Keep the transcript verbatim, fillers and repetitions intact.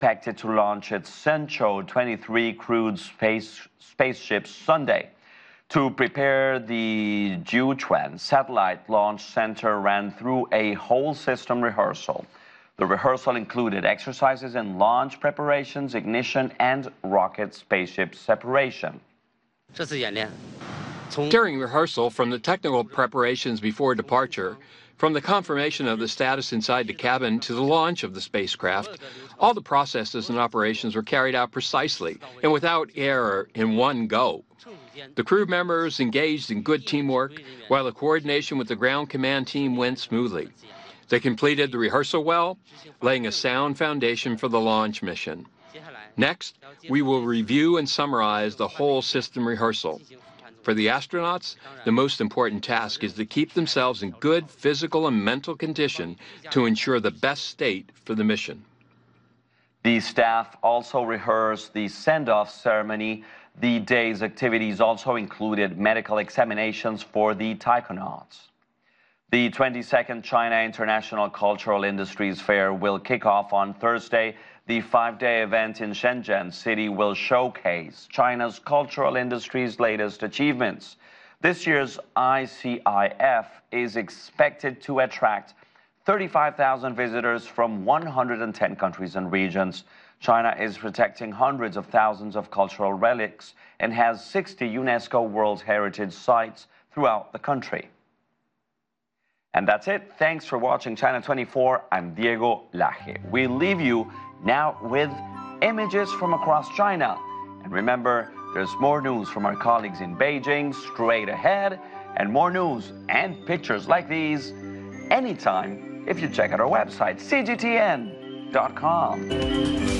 expected to launch its Shenzhou twenty-three crewed space, spaceship Sunday. To prepare, the Jiuquan Satellite Launch Center ran through a whole system rehearsal. The rehearsal included exercises in launch preparations, ignition, and rocket spaceship separation. During rehearsal, from the technical preparations before departure, from the confirmation of the status inside the cabin to the launch of the spacecraft, all the processes and operations were carried out precisely and without error in one go. The crew members engaged in good teamwork, while the coordination with the ground command team went smoothly. They completed the rehearsal well, laying a sound foundation for the launch mission. Next, we will review and summarize the whole system rehearsal. For the astronauts, the most important task is to keep themselves in good physical and mental condition to ensure the best state for the mission. The staff also rehearsed the send-off ceremony. The day's activities also included medical examinations for the taikonauts. The twenty-second China International Cultural Industries Fair will kick off on Thursday. The five-day event in Shenzhen City will showcase China's cultural industry's latest achievements. This year's I C I F is expected to attract thirty-five thousand visitors from one hundred ten countries and regions. China is protecting hundreds of thousands of cultural relics and has sixty UNESCO World Heritage sites throughout the country. And that's it. Thanks for watching China twenty-four. I'm Diego Laje. We leave you now with images from across China. And remember, there's more news from our colleagues in Beijing straight ahead, and more news and pictures like these anytime if you check out our website, C G T N dot com.